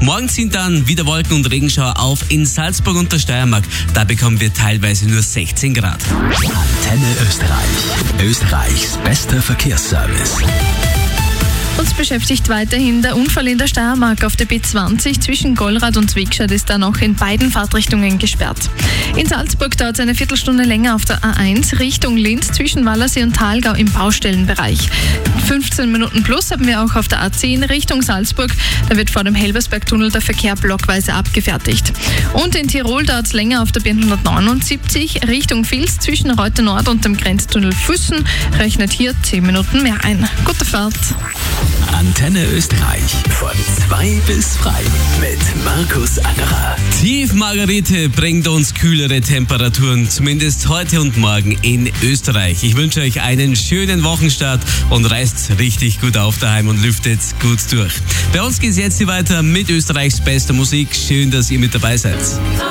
Morgen sind dann wieder Wolken und Regenschauer auf in Salzburg und der Steiermark. Da bekommen wir teilweise nur 16 Grad. Antenne Österreich. Österreichs bester Verkehrsservice. Uns beschäftigt weiterhin der Unfall in der Steiermark auf der B20 zwischen Gollrad und Wegscheid ist da noch in beiden Fahrtrichtungen gesperrt. In Salzburg dauert es eine Viertelstunde länger auf der A1 Richtung Linz zwischen Wallersee und Thalgau im Baustellenbereich. 15 Minuten plus haben wir auch auf der A10 Richtung Salzburg. Da wird vor dem Helbersbergtunnel der Verkehr blockweise abgefertigt. Und in Tirol dauert es länger auf der B179 Richtung Vils zwischen Reute Nord und dem Grenztunnel Füssen. Rechnet hier 10 Minuten mehr ein. Gute Fahrt! Antenne Österreich von 2 bis frei mit Markus Angerer. Tief Margarete bringt uns kühlere Temperaturen, zumindest heute und morgen in Österreich. Ich wünsche euch einen schönen Wochenstart und reißt richtig gut auf daheim und lüftet gut durch. Bei uns geht es jetzt hier weiter mit Österreichs bester Musik. Schön, dass ihr mit dabei seid.